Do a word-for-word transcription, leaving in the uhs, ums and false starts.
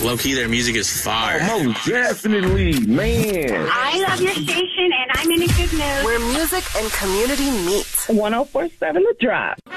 Low-key, their music is fire. Oh, most definitely, man. I love your station, and I'm in a good mood. Where music and community meet. one oh four point seven The Drop.